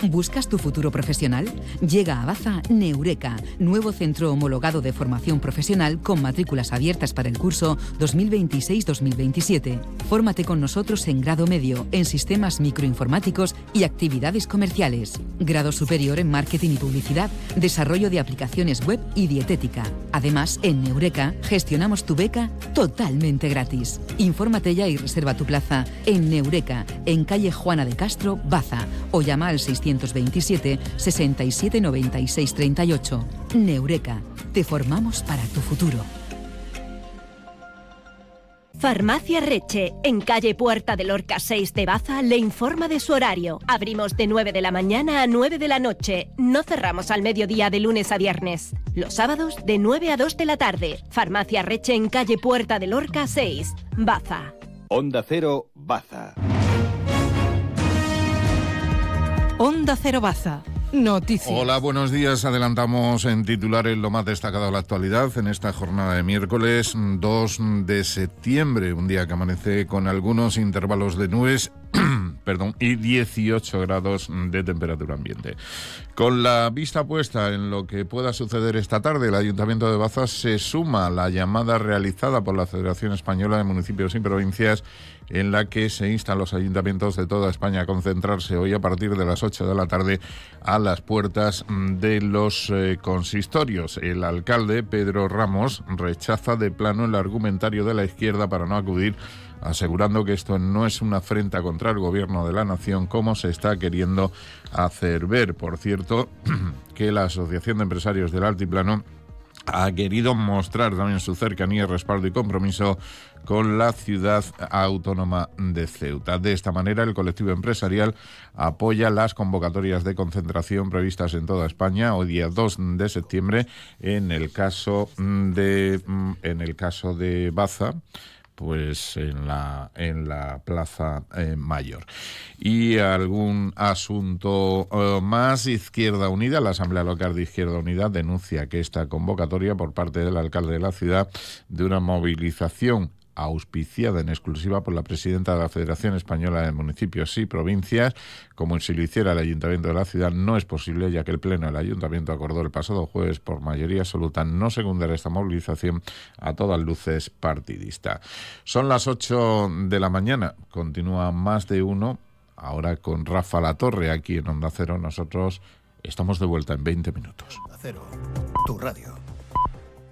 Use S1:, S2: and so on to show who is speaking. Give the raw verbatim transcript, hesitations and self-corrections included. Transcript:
S1: ¿Buscas tu futuro profesional? Llega a Baza Neureka, nuevo centro homologado de formación profesional con matrículas abiertas para el curso dos mil veintiséis dos mil veintisiete. Fórmate con nosotros en grado medio, en sistemas microinformáticos y actividades comerciales. Grado superior en marketing y publicidad, desarrollo de aplicaciones web y dietética. Además, en Neureka gestionamos tu beca totalmente gratis. Infórmate ya y reserva tu plaza en Neureka, en calle Juana de Castro, Baza, o llama al seiscientos veintisiete, sesenta y siete, noventa y seis, treinta y ocho. Neureka, te formamos para tu futuro.
S2: Farmacia Reche, en calle Puerta de Lorca seis de Baza, le informa de su horario. Abrimos de nueve de la mañana a nueve de la noche. No cerramos al mediodía de lunes a viernes. Los sábados de nueve a dos de la tarde. Farmacia Reche en calle Puerta de Lorca seis, Baza.
S3: Onda Cero, Baza.
S4: Onda Cero Baza. Noticias.
S5: Hola, buenos días. Adelantamos en titulares lo más destacado de la actualidad en esta jornada de miércoles dos de septiembre, un día que amanece con algunos intervalos de nubes perdón, y dieciocho grados de temperatura ambiente. Con la vista puesta en lo que pueda suceder esta tarde, el Ayuntamiento de Baza se suma a la llamada realizada por la Federación Española de Municipios y Provincias, en la que se instan los ayuntamientos de toda España a concentrarse hoy a partir de las ocho de la tarde a las puertas de los eh, consistorios. El alcalde, Pedro Ramos, rechaza de plano el argumentario de la izquierda para no acudir, asegurando que esto no es una afrenta contra el gobierno de la nación como se está queriendo hacer ver. Por cierto, que la Asociación de Empresarios del Altiplano ha querido mostrar también su cercanía, respaldo y compromiso con la ciudad autónoma de Ceuta. De esta manera, el colectivo empresarial apoya las convocatorias de concentración previstas en toda España hoy día dos de septiembre en el caso de en el caso de Baza, pues en la en la Plaza eh, Mayor. Y algún asunto uh, más. Izquierda Unida, la Asamblea Local de Izquierda Unida denuncia que esta convocatoria por parte del alcalde de la ciudad de una movilización auspiciada en exclusiva por la presidenta de la Federación Española de Municipios y Provincias, como si lo hiciera el Ayuntamiento de la ciudad, no es posible, ya que el Pleno del Ayuntamiento acordó el pasado jueves por mayoría absoluta no secundar esta movilización a todas luces partidista. Son las ocho de la mañana, continúa Más de Uno, ahora con Rafa Latorre aquí en Onda Cero. Nosotros estamos de vuelta en veinte minutos.
S6: Onda Cero, tu radio.